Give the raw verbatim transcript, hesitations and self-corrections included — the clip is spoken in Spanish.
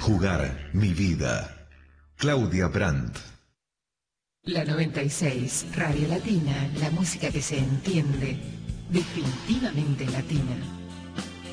jugar mi vida. Claudia Brandt. La noventa y seis, Radio Latina, la música que se entiende, definitivamente latina.